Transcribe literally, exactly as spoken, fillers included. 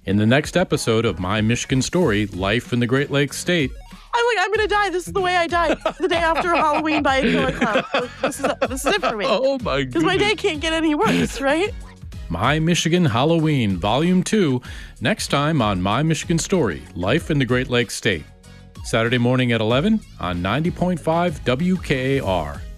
In the next episode of My Michigan Story, Life in the Great Lakes State. I'm like, I'm going to die. This is the way I die. The day after Halloween by a killer clown. This is, this is it for me. Oh, my goodness. Because my day can't get any worse, right? My Michigan Halloween, Volume two, next time on My Michigan Story, Life in the Great Lakes State. Saturday morning at eleven on ninety point five W K A R.